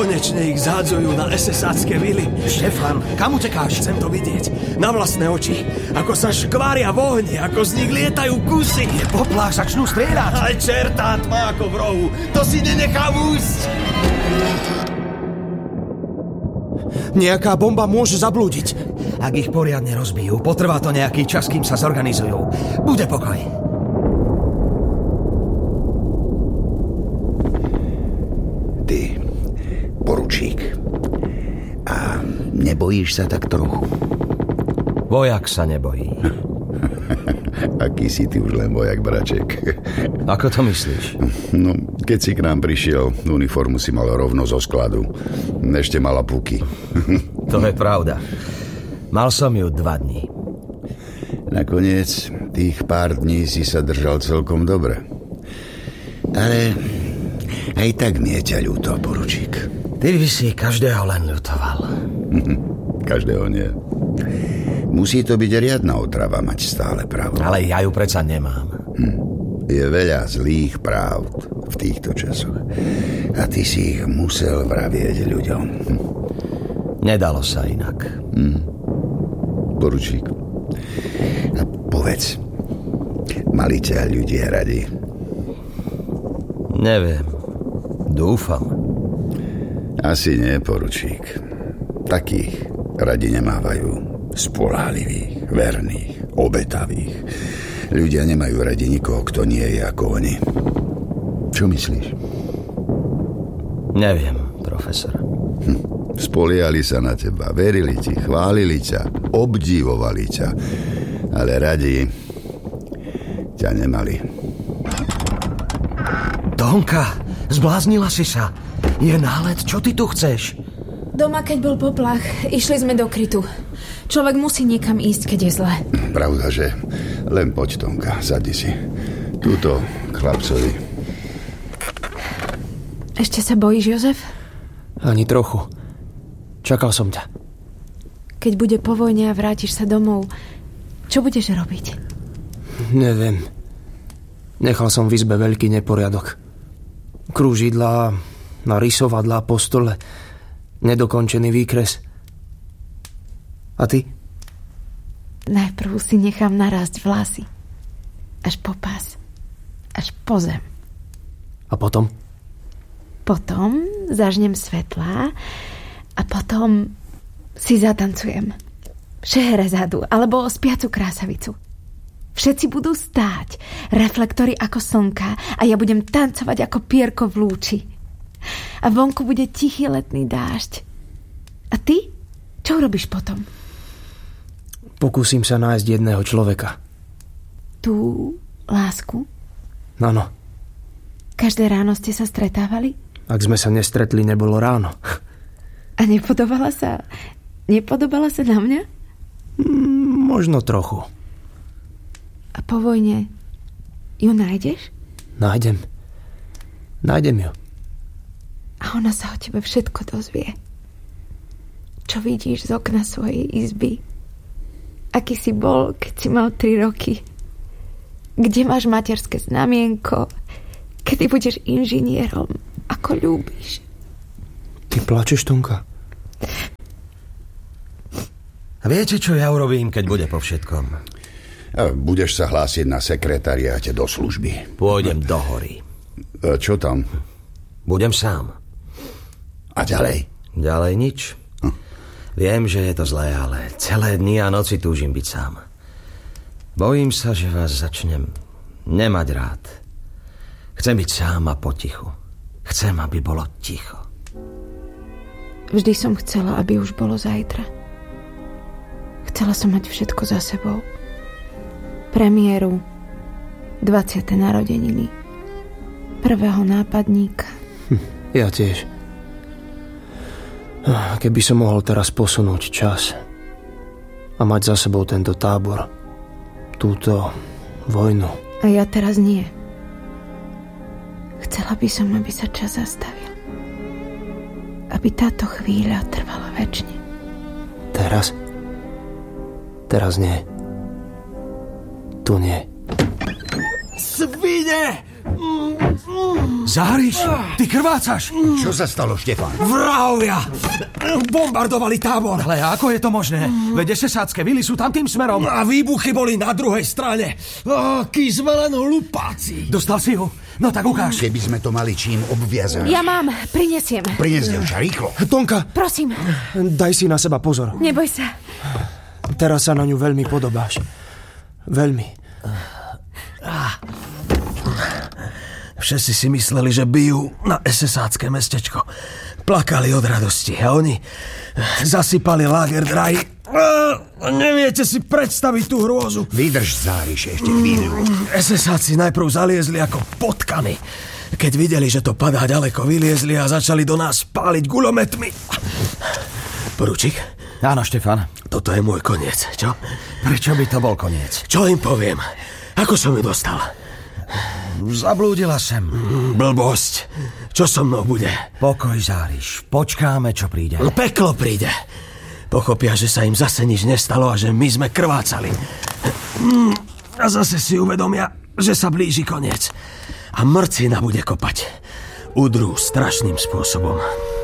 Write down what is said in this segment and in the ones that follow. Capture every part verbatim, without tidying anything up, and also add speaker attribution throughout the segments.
Speaker 1: Konečne ich zádzujú na esesácké vily.
Speaker 2: Štefan, kam utekáš?
Speaker 1: Chcem to vidieť. Na vlastné oči. Ako sa škvária v ohni, ako z nich lietajú kusy.
Speaker 2: Je poplach, začnú strieľať.
Speaker 1: Aj čertá tma ako v rohu. To si nenechám újsť.
Speaker 2: Nejaká bomba môže zablúdiť. Ak ich poriadne rozbijú, potrvá to nejaký čas, kým sa zorganizujú. Bude pokoj.
Speaker 3: Ty, poručík. A nebojíš sa tak trochu?
Speaker 4: Vojak sa nebojí.
Speaker 3: Aký si ty už len vojak, braček.
Speaker 4: Ako to myslíš?
Speaker 3: No, keď si k nám prišiel, uniformu si mal rovno zo skladu. Ešte mala puky.
Speaker 4: To je pravda. Mal som ju dva dní.
Speaker 3: Nakoniec tých pár dní si sa držal celkom dobre. Ale aj tak mi je ťa ľúto, poručík.
Speaker 4: Ty by si každého len ľutoval.
Speaker 3: Každého nie. Musí to byť riadna otrava mať stále pravdu.
Speaker 4: Ale ja ju predsa nemám.
Speaker 3: Hm. Je veľa zlých pravd v týchto časoch. A ty si ich musel vravieť ľuďom. Hm.
Speaker 4: Nedalo sa inak.
Speaker 3: Hm. Poručík. A povedz, mali ťa ľudia radi?
Speaker 4: Neviem. Dúfam.
Speaker 3: Asi nie, poručík. Takých radi nemávajú. Spoľahlivých, verných, obetavých. Ľudia nemajú radi nikoho, kto nie je ako oni. Čo myslíš?
Speaker 4: Neviem, profesor.
Speaker 3: Hm. Spoliehali sa na teba, verili ti, chválili ťa, obdivovali ťa, ale radi ťa nemali.
Speaker 2: Tonka, zbláznila si sa. Je nálet, čo ty tu chceš?
Speaker 5: Doma, keď bol poplach, išli sme do krytu. Človek musí niekam ísť, keď je zle.
Speaker 3: Pravda, že? Len poď, Tonka, sadni si. Túto chlapcovi.
Speaker 5: Ešte sa bojíš, Jozef?
Speaker 6: Ani trochu. Čakal som ťa.
Speaker 5: Keď bude po vojne a vrátiš sa domov, čo budeš robiť?
Speaker 6: Neviem. Nechal som v izbe veľký neporiadok. Krúžidlá, narysovadlá po stole, nedokončený výkres. A ty?
Speaker 5: Najprv si nechám narásť vlasy. Až po pás. Až po zem.
Speaker 6: A potom?
Speaker 5: Potom zažnem svetlá a potom si zatancujem. Šeherezadu alebo spiacu krásavicu. Všetci budú stáť, reflektory ako slnka, a ja budem tancovať ako pierko v lúči. A vonku bude tichý letný dážď. A ty? Čo robíš potom?
Speaker 6: Pokúsim sa nájsť jedného človeka.
Speaker 5: Tú lásku?
Speaker 6: Áno.
Speaker 5: Každé ráno ste sa stretávali?
Speaker 6: Ak sme sa nestretli, nebolo ráno.
Speaker 5: A nepodobala sa... Nepodobala sa na mňa?
Speaker 6: Mm, možno trochu.
Speaker 5: A po vojne ju nájdeš?
Speaker 6: Nájdem. Nájdem ju.
Speaker 5: A ona sa o tebe všetko dozvie. Čo vidíš z okna svojej izby? Aký si bol, keď si mal tri roky? Kde máš materské znamienko? Kedy budeš inžinierom? Ako ľúbiš?
Speaker 6: Ty plačeš, Tonka?
Speaker 4: A viete, čo ja urobím, keď bude po všetkom?
Speaker 3: Budeš sa hlásiť na sekretariáte do služby.
Speaker 4: Pôjdem do hory.
Speaker 3: Čo tam?
Speaker 4: Budem sám.
Speaker 3: A ďalej?
Speaker 4: Ďalej nič. Hm. Viem, že je to zlé, ale celé dni a noci túžim byť sám. Bojím sa, že vás začnem nemať rád. Chcem byť sám a potichu. Chcem, aby bolo ticho.
Speaker 5: Vždy som chcela, aby už bolo zajtra. Chcela som mať všetko za sebou. Premiéru, dvadsiate narodeniny, prvého nápadníka.
Speaker 6: Hm, ja tiež. Keby som mohol teraz posunúť čas a mať za sebou tento tábor, túto vojnu.
Speaker 5: A ja teraz nie. Chcela by som, aby sa čas zastavil. Aby táto chvíľa trvala večne.
Speaker 6: Teraz? Teraz nie. Tu nie.
Speaker 1: Svine!
Speaker 2: Záriš, ty krvácaš.
Speaker 3: Čo sa stalo, Štefan?
Speaker 2: Vrahovia bombardovali tábor. Ale ako je to možné? Veď esesácké vily sú tam tým smerom. A výbuchy boli na druhej strane. Akí sme len hlupáci. Dostal si ju? No tak ukáž.
Speaker 3: Keby sme to mali čím obviazať.
Speaker 5: Ja mám, prinesiem.
Speaker 3: Prines, devča, rýchlo.
Speaker 6: Tonka,
Speaker 5: Prosím,
Speaker 6: daj si na seba pozor.
Speaker 5: neboj sa.
Speaker 6: Teraz sa na ňu veľmi podobáš. Veľmi.
Speaker 1: Všetci si mysleli, že bijú na esesácké mestečko. Plakali od radosti a oni zasypali láger drahy. Neviete si predstaviť tú hrôzu.
Speaker 3: Vydrž, Záriš, ešte chvíľu.
Speaker 1: Esesáci najprv zaliezli ako potkany. Keď videli, že to padá ďaleko, vyliezli a začali do nás páliť guľometmi. Poručík?
Speaker 4: Áno, Štefan.
Speaker 1: Toto je môj koniec, čo?
Speaker 4: Prečo by to bol koniec?
Speaker 1: Čo im poviem? Ako som ju dostal?
Speaker 4: Zablúdila sem.
Speaker 1: Blbosť. Čo so mnou bude?
Speaker 4: Pokoj, Záriš. Počkáme, čo príde.
Speaker 1: Peklo príde. Pochopia, že sa im zase nič nestalo a že my sme krvácali. A zase si uvedomia, že sa blíži koniec. A mrcina bude kopať. Udrú strašným spôsobom.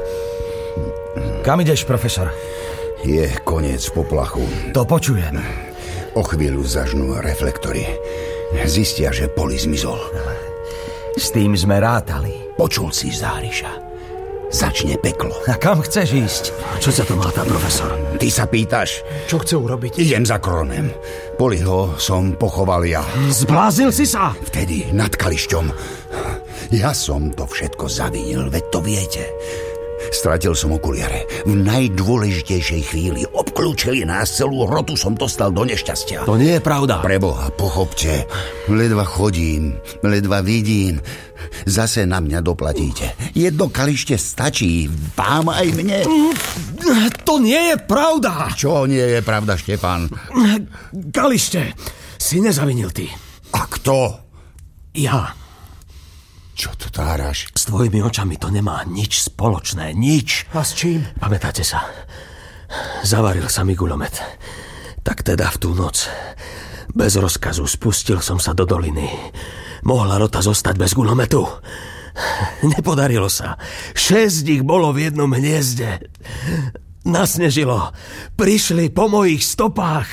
Speaker 4: Kam ideš, profesor?
Speaker 3: Je koniec v poplachu.
Speaker 4: To počujem.
Speaker 3: O chvíľu zažnú reflektory. Zistia, že Poli zmizol.
Speaker 4: S tým sme rátali.
Speaker 3: Počul si, Záriša. Začne peklo.
Speaker 4: A kam chceš ísť?
Speaker 1: Čo sa to má tá, profesor?
Speaker 3: Ty sa pýtaš?
Speaker 6: Čo chce urobiť?
Speaker 3: Idem za Kronem. Poliho som pochoval ja.
Speaker 1: Zbláznil si sa?
Speaker 3: Vtedy nad Kališťom. Ja som to všetko zavinil, veď to viete. Stratil som okuliare. V najdôležitejšej chvíli obklúčili nás, celú rotu som dostal do nešťastia.
Speaker 1: To nie je pravda.
Speaker 3: Preboha, pochopte. Ledva chodím, ledva vidím. Zase na mňa doplatíte. Jedno kalište stačí, vám aj mne.
Speaker 1: To nie je pravda.
Speaker 3: Čo nie je pravda, Štefan?
Speaker 1: Kalište, si nezavinil ty.
Speaker 3: A kto?
Speaker 1: Ja.
Speaker 3: Čo to táraš?
Speaker 1: S tvojimi očami to nemá nič spoločné, nič.
Speaker 6: A s čím?
Speaker 1: Pamätáte sa? Zavaril sa mi guľomet. Tak teda v tú noc bez rozkazu spustil som sa do doliny. Mohla rota zostať bez guľometu. Nepodarilo sa. Šesť ich bolo v jednom hniezde. Nasnežilo. Prišli po mojich stopách.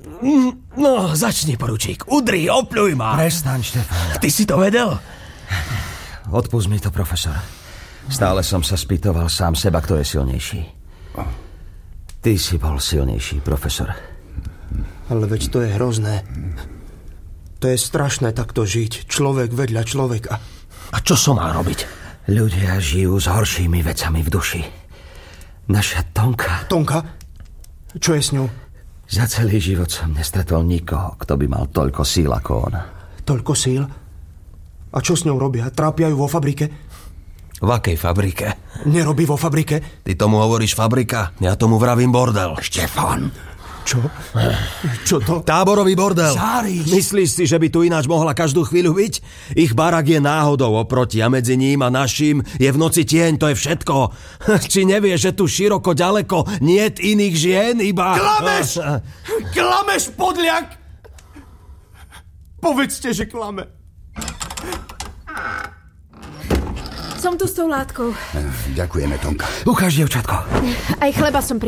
Speaker 1: No, začni, poručík. Udri, opľuj ma.
Speaker 4: Prestaň, Štefan.
Speaker 1: Ty si to vedel?
Speaker 4: Odpusť mi to, profesor. Stále som sa spýtoval sám seba, kto je silnejší. Ty si bol silnejší, profesor.
Speaker 6: Ale veď to je hrozné. To je strašné takto žiť. Človek vedľa človeka.
Speaker 1: A čo som mal robiť?
Speaker 4: Ľudia žijú s horšími vecami v duši. Naša Tonka...
Speaker 6: Tonka? Čo je s ňou?
Speaker 4: Za celý život som nestretol nikoho, kto by mal toľko síl ako ona.
Speaker 6: Toľko síl? A čo s ňou robia? Trápia ju vo fabrike?
Speaker 1: V akej fabrike?
Speaker 6: Nerobí vo fabrike?
Speaker 1: Ty tomu hovoríš fabrika? Ja tomu vravím bordel.
Speaker 3: Štefan!
Speaker 6: Čo? Čo to?
Speaker 1: Táborový bordel.
Speaker 6: Záriš!
Speaker 1: Myslíš si, že by tu ináč mohla každú chvíľu byť? Ich barak je náhodou oproti a medzi ním a naším je v noci tieň, to je všetko. Či nevieš, že tu široko ďaleko niet iných žien, iba...
Speaker 2: Klameš! Klameš, podľak! Povedzte, že klame.
Speaker 5: Som tu s tou látkou.
Speaker 3: Ďakujeme, Tonka.
Speaker 4: Ukáž, dievčatko.
Speaker 5: Aj chleba som